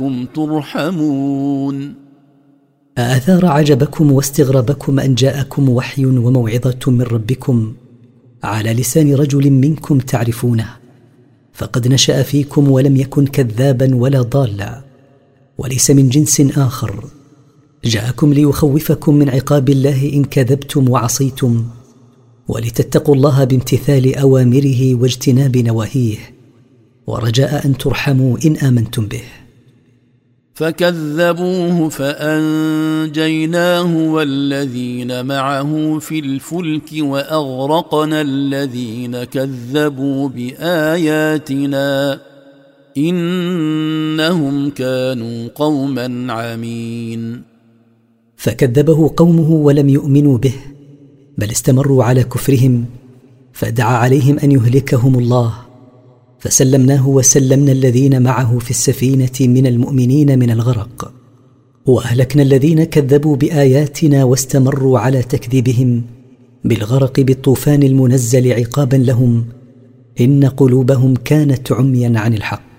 ترحمون. أثار عجبكم واستغربكم أن جاءكم وحي وموعظة من ربكم على لسان رجل منكم تعرفونه، فقد نشأ فيكم ولم يكن كذابا ولا ضالا، وليس من جنس آخر، جاءكم ليخوفكم من عقاب الله إن كذبتم وعصيتم، ولتتقوا الله بامتثال أوامره واجتناب نواهيه، ورجاء أن ترحموا إن آمنتم به. فكذبوه فأنجيناه والذين معه في الفلك وأغرقنا الذين كذبوا بآياتنا إنهم كانوا قوما عمين. فكذبه قومه ولم يؤمنوا به، بل استمروا على كفرهم، فدعا عليهم أن يهلكهم الله، فسلمناه وسلمنا الذين معه في السفينة من المؤمنين من الغرق، وأهلكنا الذين كذبوا بآياتنا واستمروا على تكذيبهم بالغرق بالطوفان المنزل عقابا لهم، إن قلوبهم كانت عميا عن الحق.